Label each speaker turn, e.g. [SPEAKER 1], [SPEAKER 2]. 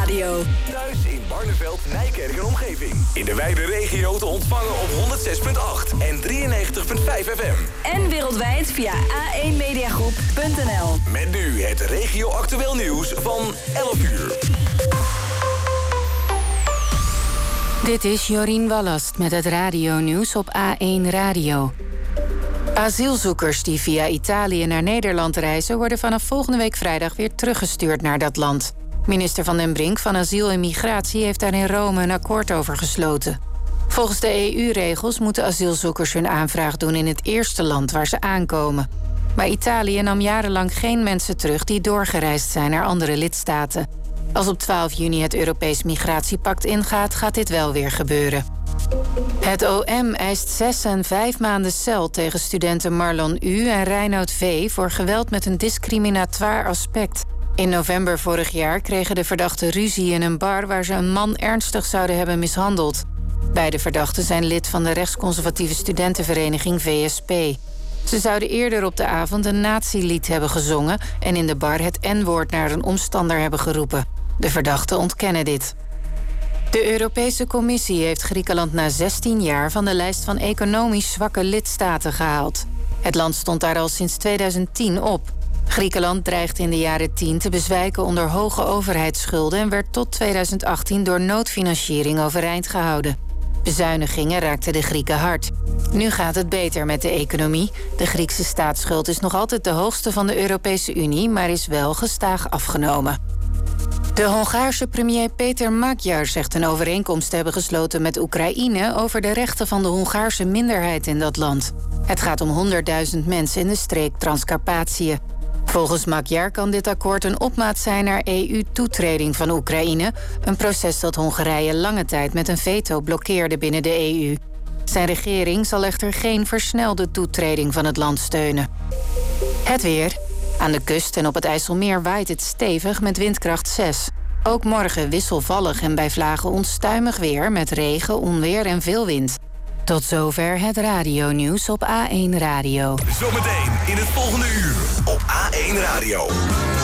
[SPEAKER 1] Radio.
[SPEAKER 2] Thuis in Barneveld, Nijkerk en omgeving. In de wijde regio te ontvangen op 106.8 en 93.5 FM.
[SPEAKER 1] En wereldwijd via a1mediagroep.nl.
[SPEAKER 2] Met nu het regio-actueel nieuws van 11 uur.
[SPEAKER 3] Dit is Jorien Wallast met het radio-nieuws op A1 Radio. Asielzoekers die via Italië naar Nederland reizen worden vanaf volgende week vrijdag weer teruggestuurd naar dat land. Minister Van den Brink van Asiel en Migratie heeft daar in Rome een akkoord over gesloten. Volgens de EU-regels moeten asielzoekers hun aanvraag doen in het eerste land waar ze aankomen. Maar Italië nam jarenlang geen mensen terug die doorgereisd zijn naar andere lidstaten. Als op 12 juni het Europees Migratiepact ingaat, gaat dit wel weer gebeuren. Het OM eist 6 en 5 maanden cel tegen studenten Marlon U. en Reinoud V. voor geweld met een discriminatoire aspect. In november vorig jaar kregen de verdachten ruzie in een bar waar ze een man ernstig zouden hebben mishandeld. Beide verdachten zijn lid van de rechtsconservatieve studentenvereniging VSP. Ze zouden eerder op de avond een nazi-lied hebben gezongen en in de bar het N-woord naar een omstander hebben geroepen. De verdachten ontkennen dit. De Europese Commissie heeft Griekenland na 16 jaar van de lijst van economisch zwakke lidstaten gehaald. Het land stond daar al sinds 2010 op. Griekenland dreigde in de jaren 10 te bezwijken onder hoge overheidsschulden en werd tot 2018 door noodfinanciering overeind gehouden. Bezuinigingen raakten de Grieken hard. Nu gaat het beter met de economie. De Griekse staatsschuld is nog altijd de hoogste van de Europese Unie, maar is wel gestaag afgenomen. De Hongaarse premier Peter Magyar zegt een overeenkomst te hebben gesloten met Oekraïne over de rechten van de Hongaarse minderheid in dat land. Het gaat om 100.000 mensen in de streek Transcarpatië. Volgens Magyar kan dit akkoord een opmaat zijn naar EU-toetreding van Oekraïne, een proces dat Hongarije lange tijd met een veto blokkeerde binnen de EU. Zijn regering zal echter geen versnelde toetreding van het land steunen. Het weer. Aan de kust en op het IJsselmeer waait het stevig met windkracht 6. Ook morgen wisselvallig en bij vlagen onstuimig weer met regen, onweer en veel wind. Tot zover het radio-nieuws op A1 Radio.
[SPEAKER 2] Zometeen in het volgende uur op A1 Radio.